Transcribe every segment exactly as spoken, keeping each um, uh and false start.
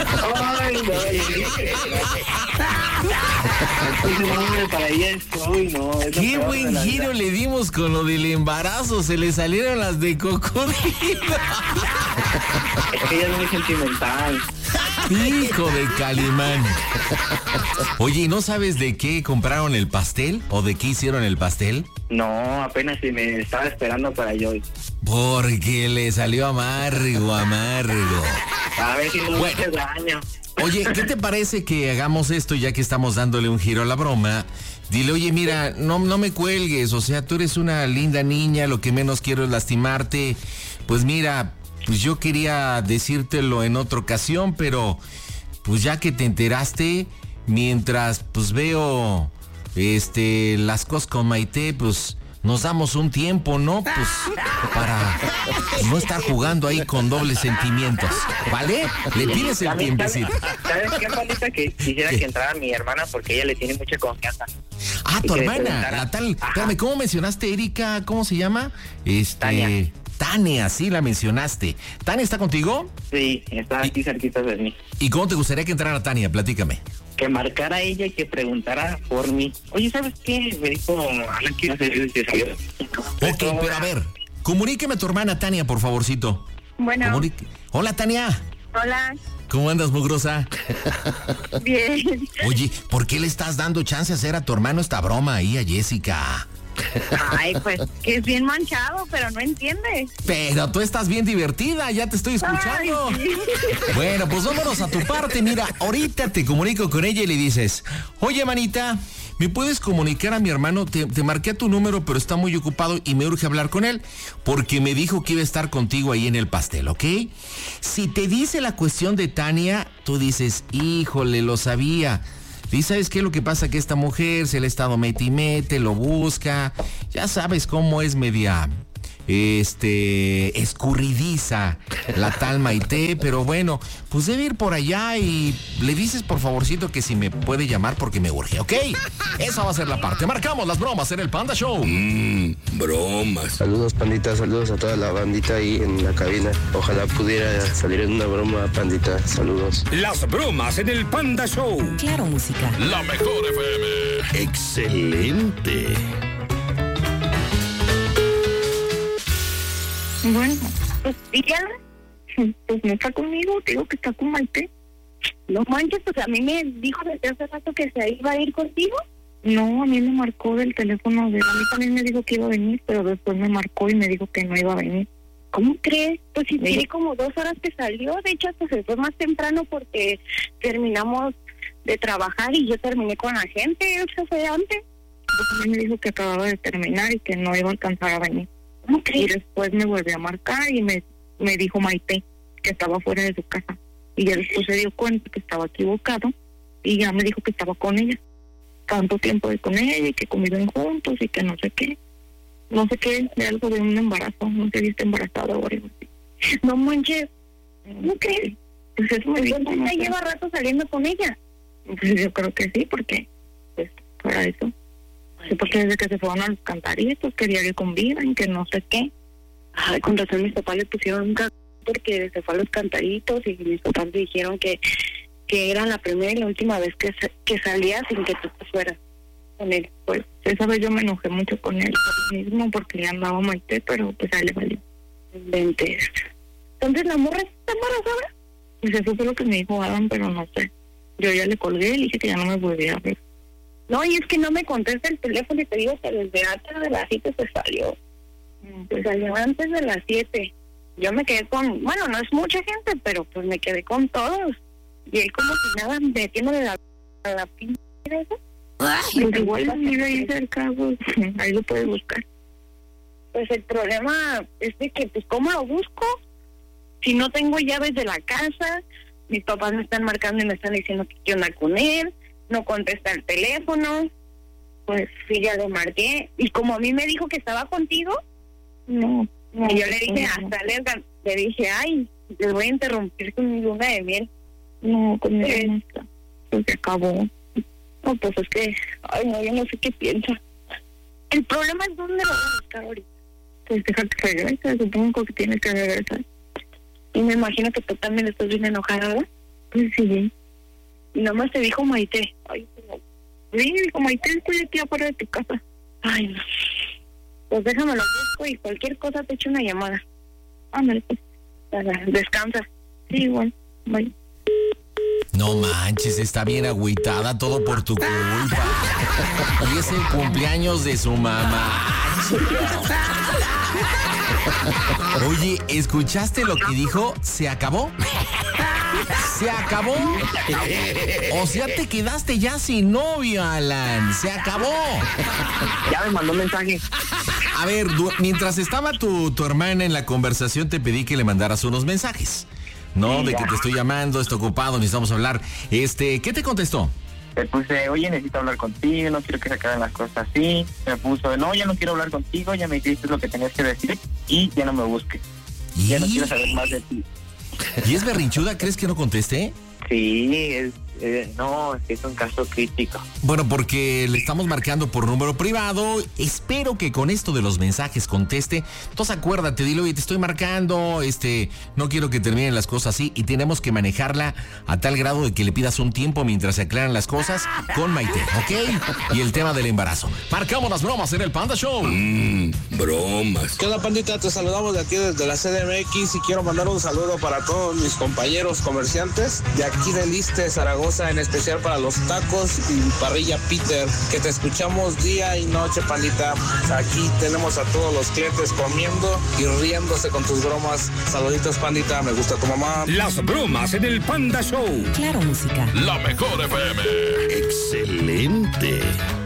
Ay, no, no, para ella estoy, no. Qué buen giro le dimos con lo del embarazo, se le salieron las de cocodrilo. Es que ella es muy sentimental. Hijo de Calimán. Oye, ¿y no sabes de qué compraron el pastel? ¿O de qué hicieron el pastel? No, apenas si me estaba esperando para yo. Porque le salió amargo, amargo. A ver si no me Bueno. hace daño. Oye, ¿qué te parece que hagamos esto ya que estamos dándole un giro a la broma? Dile, oye, mira, no, no me cuelgues, o sea, tú eres una linda niña, lo que menos quiero es lastimarte. Pues mira, pues yo quería decírtelo en otra ocasión, pero pues ya que te enteraste, mientras pues veo este las cosas con Maite, pues nos damos un tiempo, ¿no? Pues para no estar jugando ahí con dobles sentimientos, ¿vale? Le pides el También, tiempecito. ¿Sabes, ¿sabes qué, Pandita? Que quisiera ¿Qué? que entrara mi hermana porque ella le tiene mucha confianza. Ah, Y tu que le hermana, preguntara. la tal, Ajá. espérame, ¿cómo mencionaste Erika? ¿Cómo se llama? Este, Tania. Tania, sí la mencionaste. ¿Tania está contigo? Sí, está aquí cerquita de mí. ¿Y cómo te gustaría que entrara Tania? Platícame. Que marcara ella y que preguntara por mí. Oye, ¿sabes qué? Me dijo, Alan, quiero hacer se salió. Ok, pero a ver, comuníqueme a tu hermana Tania, por favorcito. Bueno, Comunique. Hola, Tania. hola, ¿Cómo andas, mugrosa? bien. Oye, ¿por qué le estás dando chance a hacer a tu hermano esta broma ahí a Jessica? Ay, pues que es bien manchado, pero no entiende. Pero tú estás bien divertida, ya te estoy escuchando. Ay, sí. Bueno, pues vámonos a tu parte. Mira, ahorita te comunico con ella y le dices, oye, manita, ¿me puedes comunicar a mi hermano? Te, te marqué a tu número, pero está muy ocupado y me urge hablar con él porque me dijo que iba a estar contigo ahí en el pastel, ¿ok? Si te dice la cuestión de Tania, tú dices, híjole, lo sabía. Y ¿sabes qué? Lo que pasa que esta mujer se le ha estado mete y mete, lo busca. Ya sabes cómo es media, este, escurridiza la tal Maite, pero bueno, pues debe ir por allá y le dices por favorcito que si me puede llamar porque me urge, ¿ok? Esa va a ser la parte. Marcamos las bromas en el Panda Show. Mmm, bromas. Saludos, pandita, saludos a toda la bandita ahí en la cabina. Ojalá pudiera salir en una broma, pandita. Saludos. Las bromas en el Panda Show. Claro, música. La mejor F M. Excelente. Bueno, pues dígala. Pues no está conmigo, digo que está con Maite. No manches, pues a mí me dijo desde hace rato que se iba a ir contigo. No, a mí me marcó del teléfono de... A mí también me dijo que iba a venir, pero después me marcó y me dijo que no iba a venir. ¿Cómo crees? Pues sí, tiene como dos horas que salió. De hecho, pues se fue más temprano porque terminamos de trabajar y yo terminé con la gente. Él se fue antes. Pues a mí me dijo que acababa de terminar y que no iba a alcanzar a venir. ¿Cómo crees? Y después me volvió a marcar y me, me dijo Maite que estaba fuera de su casa. Y ya después se dio cuenta que estaba equivocado y ya me dijo que estaba con ella. Tanto tiempo de con ella y que comieron juntos y que no sé qué. No sé qué, de algo de un embarazo. No sé si está embarazada o algo así. No manches. ¿Cómo crees? Pues eso me dijo. ¿Entonces ya lleva rato saliendo con ella? Pues yo creo que sí, porque pues para eso. Sí, porque desde que se fueron a los cantaritos, que diario conviven, que no sé qué. Ay, con razón mis papás le pusieron un c... porque se fue a los cantaritos y mis papás le dijeron que que era la primera y la última vez que, que salía sin que tú te fueras con él. Pues esa vez yo me enojé mucho con él por mismo porque le andaba Maite, pero pues a él le valió. Inventes. Entonces la morra está embarazada. Pues eso fue lo que me dijo Adam, pero no sé. Yo ya le colgué y dije que ya no me volvía a ver. No, y es que no me contesta el teléfono y te digo que desde antes de las siete se salió. Pues salió antes de las siete. Yo me quedé con, bueno, no es mucha gente, pero pues me quedé con todos. Y él como si nada, metiéndole la, a la pinche esa. Pues igual vive ahí cerca, pues, ahí lo puedes buscar. Pues el problema es de que, pues, ¿cómo lo busco? Si no tengo llaves de la casa, mis papás me están marcando y me están diciendo que qué onda con él, no contesta el teléfono, pues sí, ya lo marqué. Y como a mí me dijo que estaba contigo, no. no y yo le dije, no. hasta le, le dije, ay, les voy a interrumpir con mi luna de miel. No, con mi eh, pues se acabó. No, pues es que, ay, no, yo no sé qué piensa. El problema es dónde lo voy a buscar ahorita. Pues deja que regrese, supongo que tiene que regresar. Y me imagino que tú también estás bien enojada, ¿verdad? Pues sí. Y nada más te dijo Maite. Ay, no. Sí, dijo Maite, estoy aquí afuera de tu casa. Ay, no. Pues déjame lo busco y cualquier cosa te echo una llamada. Ándale, pues. Descansa. Sí, igual. Bye. No manches, está bien agüitada, todo por tu culpa. Y es el cumpleaños de su mamá. Oye, ¿escuchaste lo que dijo? ¿Se acabó? ¿Se acabó? O sea, te quedaste ya sin novio, Alan. Se acabó. Ya me mandó un mensaje. A ver, du- mientras estaba tu, tu hermana en la conversación, te pedí que le mandaras unos mensajes. No, de que te estoy llamando, estoy ocupado, necesitamos hablar. Este, ¿qué te contestó? Le puse, oye, necesito hablar contigo, no quiero que se acaben las cosas así. Me puso, no, ya no quiero hablar contigo, ya me dijiste lo que tenías que decir y ya no me busques. ¿Y? Ya no quiero saber más de ti. ¿Y es berrinchuda? ¿Crees que no contesté? Sí, es, eh, no, es que es un caso crítico. Bueno, porque le estamos marcando por número privado. Espero que con esto de los mensajes conteste. Entonces acuérdate, dile, oye, te estoy marcando, este, no quiero que terminen las cosas así. Y tenemos que manejarla a tal grado de que le pidas un tiempo mientras se aclaran las cosas con Maite, ¿ok? Y el tema del embarazo. Marcamos las bromas en el Panda Show. Mmm, bromas. ¿Qué onda, pandita? Te saludamos de aquí desde la C D M X y quiero mandar un saludo para todos mis compañeros comerciantes de aquí de Liste, Zaragoza, en especial para los tacos y parrilla Peter, que te escuchamos día y noche, pandita. Aquí tenemos a todos los clientes comiendo y riéndose con tus bromas. Saluditos, pandita, me gusta tu mamá. Las bromas en el Panda Show. Claro, música. La mejor F M. Excelente.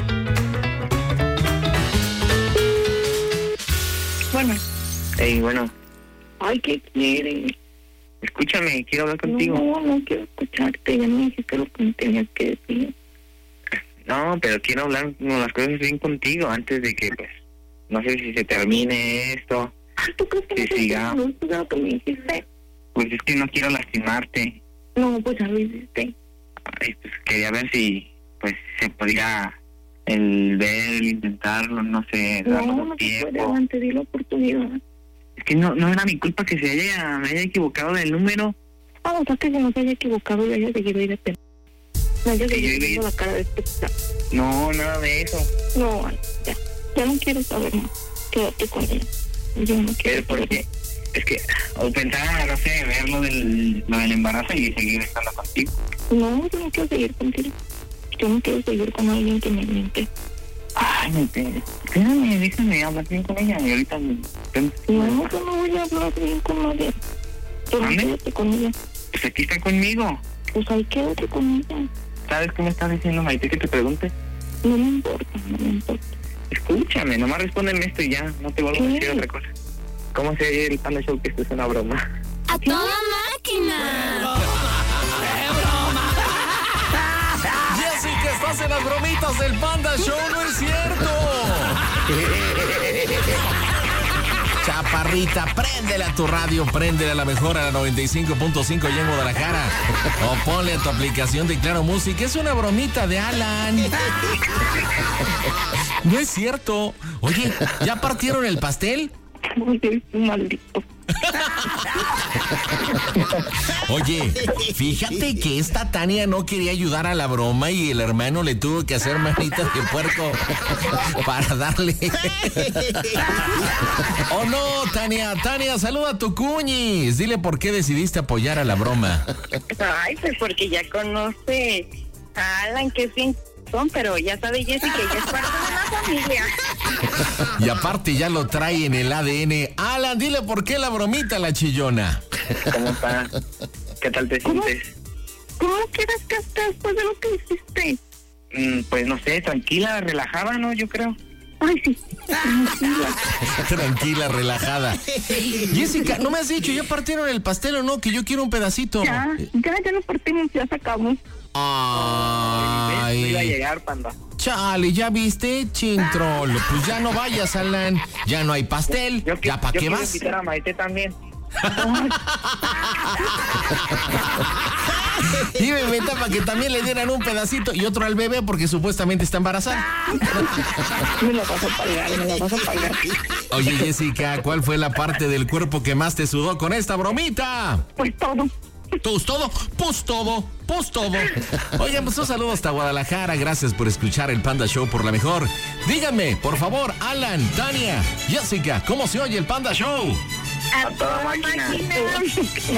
Bueno. Ey, bueno, Ay, ¿qué quieren? escúchame, quiero hablar contigo. No, no quiero escucharte. Ya me dijiste lo que me tenías que decir. No, pero quiero hablar no, las cosas bien contigo antes de que, pues, no sé si se termine esto. Ay, ¿tú crees que Sí, no te siga. entiendo de lo que me dijiste? Pues es que no quiero lastimarte. No, pues ya lo hiciste. Ay, pues quería ver si, pues, se podía el ver, el intentarlo, no sé, No, darnos no un se puede. tiempo. Alan, te di la oportunidad. Es que no, no era mi culpa que se haya, me haya equivocado del número. Ah, o sea, que se nos haya equivocado y haya seguido ahí de pena. No haya Que yo seguido iba a viendo ir- la cara de este plan. No, nada de eso. No, Alan, ya. Ya no quiero saber más. Quédate con ella. Yo no Pero quiero saber porque, es que, o pensaba, no sé, ver lo del, lo del embarazo y seguir estando contigo. más. No, yo no quiero seguir contigo. Yo no quiero seguir con alguien que me miente. Ay, me te- espérame, déjame hablar bien con ella y ahorita me... No, yo no voy a hablar bien con nadie. Pero ¿Mande? quédate con ella. Pues aquí está conmigo. Pues ahí quédate con ella. ¿Sabes qué me estás diciendo, Maite, que te pregunte? No me importa, no me importa. Escúchame, nomás respóndeme esto y ya, no te vuelvo a decir ¿Qué? otra cosa. ¿Cómo se oye el Panda Show que esto es una broma? ¡A toda máquina! Jessica, estás en las bromitas del Panda Show, no es cierto. Chaparrita, préndele a tu radio, préndele a la mejor a la noventa y cinco punto cinco allá en Guadalajara. O ponle a tu aplicación de Claro Música. Es una bromita de Alan. No es cierto. Oye, ¿ya partieron el pastel? Oye, es un maldito. Oye, fíjate que esta Tania no quería ayudar a la broma y el hermano le tuvo que hacer manitas de puerco para darle. Oh no, Tania, Tania, saluda a tu cuñis. Dile por qué decidiste apoyar a la broma. Ay, pues porque ya conoce a Alan, que es bien son, pero ya sabe Jessica que ya es parte de la familia. Y aparte ya lo trae en el A D N. Alan, dile por qué la bromita, la chillona. ¿Cómo está? ¿Qué tal te ¿Cómo? sientes? ¿Cómo quieres que esté después de lo que hiciste? Mm, pues no sé, tranquila, relajada, ¿no? Yo creo. Ay, sí. Tranquila. Tranquila, relajada. Jessica, no me has dicho, ¿ya partieron el pastel o no? Que yo quiero un pedacito. Ya, ya, ya lo partimos, ya sacamos. ¿Ves? No iba a Ay, llegar, Panda. chale, ¿ya viste, chintrol? Pues ya no vayas, Alan. Ya no hay pastel. Yo, ¿Ya para yo qué quiero vas? invitar a Maite también. Y me inventa para que también le dieran un pedacito y otro al bebé porque supuestamente está embarazada. Me lo vas a pagar, me lo vas a pagar. Oye, Jessica, ¿cuál fue la parte del cuerpo que más te sudó con esta bromita? Pues todo. ¿Pues todo? Pues todo, pues todo. Oigan, pues un saludo hasta Guadalajara. Gracias por escuchar el Panda Show por la mejor. Díganme, por favor, Alan, Tania, Jessica, ¿cómo se oye el Panda Show? A toda máquina.